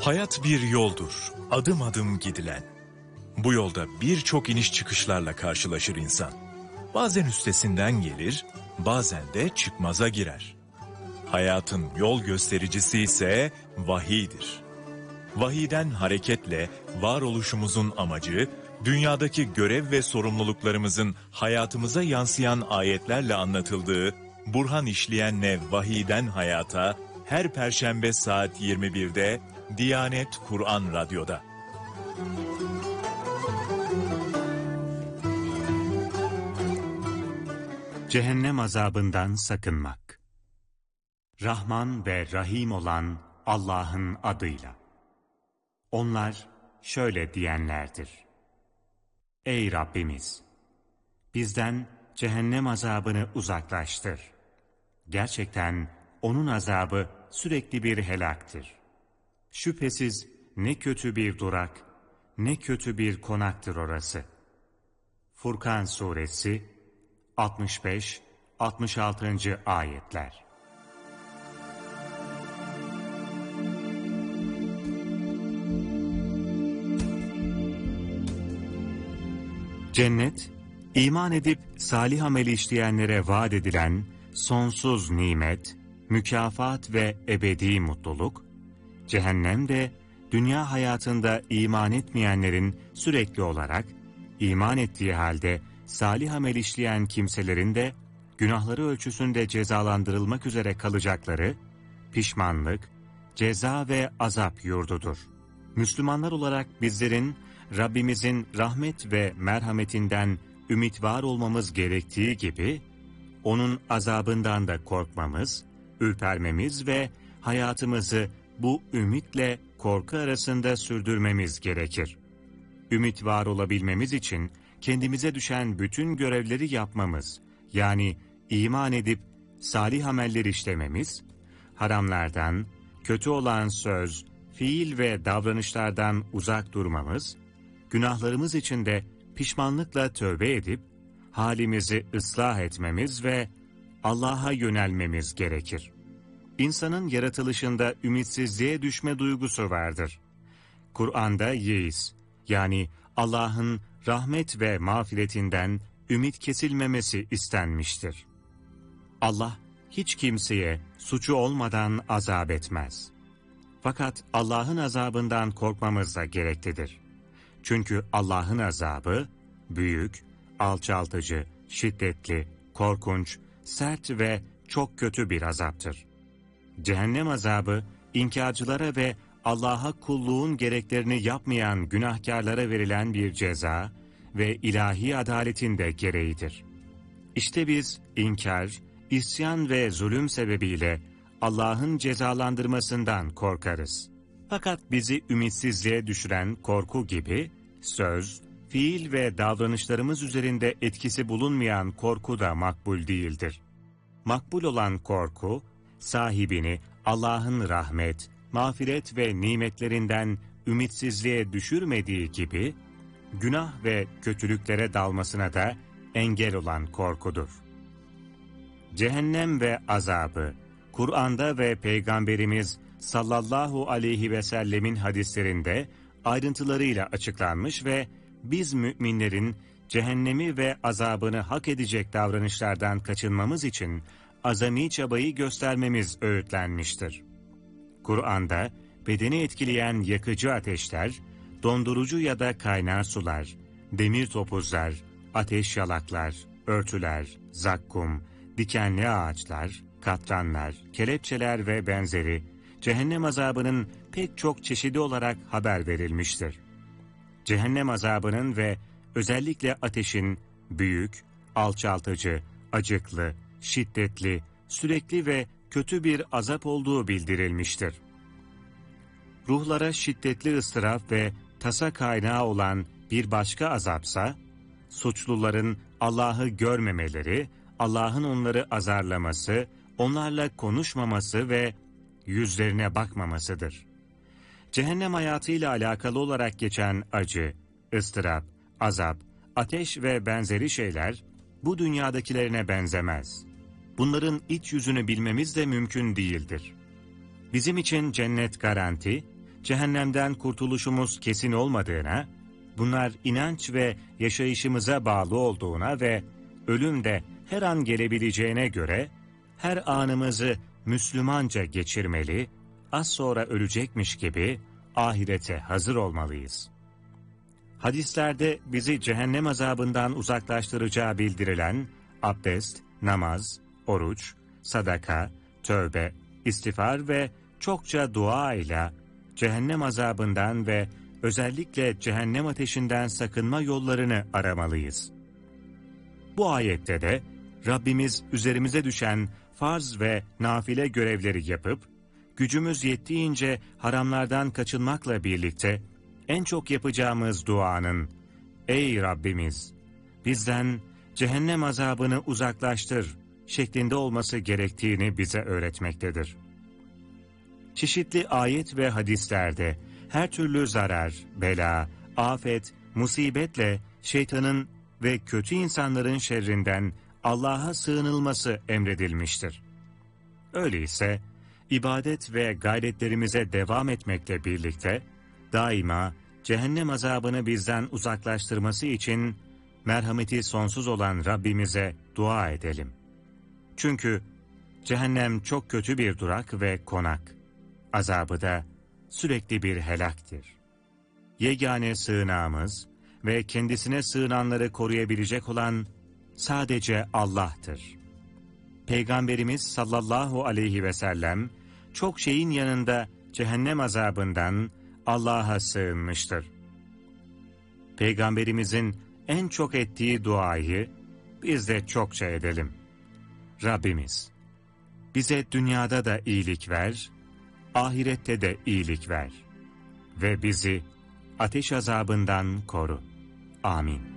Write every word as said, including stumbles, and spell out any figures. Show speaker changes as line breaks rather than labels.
Hayat bir yoldur, adım adım gidilen. Bu yolda birçok iniş çıkışlarla karşılaşır insan. Bazen üstesinden gelir, bazen de çıkmaza girer. Hayatın yol göstericisi ise vahiydir. Vahiyden hareketle varoluşumuzun amacı, dünyadaki görev ve sorumluluklarımızın hayatımıza yansıyan ayetlerle anlatıldığı Burhan İşleyen'le Vahiyden Hayata her Perşembe saat yirmi birde Diyanet Kur'an Radyo'da.
Cehennem azabından sakınmak. Rahman ve Rahim olan Allah'ın adıyla. Onlar şöyle diyenlerdir: Ey Rabbimiz! Bizden cehennem azabını uzaklaştır. Gerçekten onun azabı sürekli bir helaktır. Şüphesiz ne kötü bir durak, ne kötü bir konaktır orası. Furkan Suresi altmış beş altmış altı. ayetler. Cennet, iman edip salih amel işleyenlere vaat edilen sonsuz nimet, mükafat ve ebedi mutluluk, cehennem de dünya hayatında iman etmeyenlerin sürekli olarak, iman ettiği halde salih amel işleyen kimselerin de günahları ölçüsünde cezalandırılmak üzere kalacakları pişmanlık, ceza ve azap yurdudur. Müslümanlar olarak bizlerin Rabbimizin rahmet ve merhametinden ümit var olmamız gerektiği gibi, onun azabından da korkmamız, ürpermemiz ve hayatımızı bu ümitle korku arasında sürdürmemiz gerekir. Ümit var olabilmemiz için kendimize düşen bütün görevleri yapmamız, yani iman edip salih ameller işlememiz, haramlardan, kötü olan söz, fiil ve davranışlardan uzak durmamız, günahlarımız için de pişmanlıkla tövbe edip, halimizi ıslah etmemiz ve Allah'a yönelmemiz gerekir. İnsanın yaratılışında ümitsizliğe düşme duygusu vardır. Kur'an'da yeis, yani Allah'ın rahmet ve mağfiretinden ümit kesilmemesi istenmiştir. Allah hiç kimseye suçu olmadan azap etmez. Fakat Allah'ın azabından korkmamız da gereklidir. Çünkü Allah'ın azabı büyük, alçaltıcı, şiddetli, korkunç, sert ve çok kötü bir azaptır. Cehennem azabı, inkarcılara ve Allah'a kulluğun gereklerini yapmayan günahkarlara verilen bir ceza ve ilahi adaletin de gereğidir. İşte biz inkar, isyan ve zulüm sebebiyle Allah'ın cezalandırmasından korkarız. Fakat bizi ümitsizliğe düşüren korku gibi, söz, fiil ve davranışlarımız üzerinde etkisi bulunmayan korku da makbul değildir. Makbul olan korku, sahibini Allah'ın rahmet, mağfiret ve nimetlerinden ümitsizliğe düşürmediği gibi, günah ve kötülüklere dalmasına da engel olan korkudur. Cehennem ve azabı, Kur'an'da ve Peygamberimiz sallallahu aleyhi ve sellemin hadislerinde ayrıntılarıyla açıklanmış ve biz müminlerin cehennemi ve azabını hak edecek davranışlardan kaçınmamız için azami çabayı göstermemiz öğütlenmiştir. Kur'an'da bedeni etkileyen yakıcı ateşler, dondurucu ya da kaynar sular, demir topuzlar, ateş yalaklar, örtüler, zakkum, dikenli ağaçlar, katranlar, kelepçeler ve benzeri cehennem azabının pek çok çeşidi olarak haber verilmiştir. Cehennem azabının ve özellikle ateşin büyük, alçaltıcı, acıklı, şiddetli, sürekli ve kötü bir azap olduğu bildirilmiştir. Ruhlara şiddetli ıstırap ve tasa kaynağı olan bir başka azapsa, suçluların Allah'ı görmemeleri, Allah'ın onları azarlaması, onlarla konuşmaması ve yüzlerine bakmamasıdır. Cehennem hayatıyla alakalı olarak geçen acı, ıstırap, azap, ateş ve benzeri şeyler bu dünyadakilerine benzemez. Bunların iç yüzünü bilmemiz de mümkün değildir. Bizim için cennet garanti, cehennemden kurtuluşumuz kesin olmadığına, bunlar inanç ve yaşayışımıza bağlı olduğuna ve ölüm de her an gelebileceğine göre, her anımızı Müslümanca geçirmeli, az sonra ölecekmiş gibi ahirete hazır olmalıyız. Hadislerde bizi cehennem azabından uzaklaştıracağı bildirilen abdest, namaz, oruç, sadaka, tövbe, istiğfar ve çokça dua ile cehennem azabından ve özellikle cehennem ateşinden sakınma yollarını aramalıyız. Bu ayette de Rabbimiz üzerimize düşen farz ve nafile görevleri yapıp, gücümüz yettiğince haramlardan kaçınmakla birlikte en çok yapacağımız duanın, "Ey Rabbimiz, bizden cehennem azabını uzaklaştır" şeklinde olması gerektiğini bize öğretmektedir. Çeşitli ayet ve hadislerde her türlü zarar, bela, afet, musibetle şeytanın ve kötü insanların şerrinden Allah'a sığınılması emredilmiştir. Öyleyse ibadet ve gayretlerimize devam etmekle birlikte daima cehennem azabını bizden uzaklaştırması için merhameti sonsuz olan Rabbimize dua edelim. Çünkü cehennem çok kötü bir durak ve konak. Azabı da sürekli bir helaktir. Yegane sığınağımız ve kendisine sığınanları koruyabilecek olan sadece Allah'tır. Peygamberimiz sallallahu aleyhi ve sellem çok şeyin yanında cehennem azabından Allah'a sığınmıştır. Peygamberimizin en çok ettiği duayı biz de çokça edelim. Rabbimiz, bize dünyada da iyilik ver, ahirette de iyilik ver ve bizi ateş azabından koru. Amin.